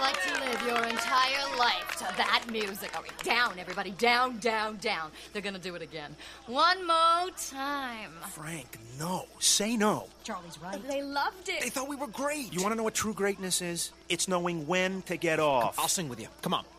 like to live your entire life to that music. All right, down, everybody. Down, down, down. They're gonna do it again. One more time. Frank, no. Say no. Charlie's right. They loved it. They thought we were great. You want to know what true greatness is? It's knowing when to get off. I'll sing with you. Come on.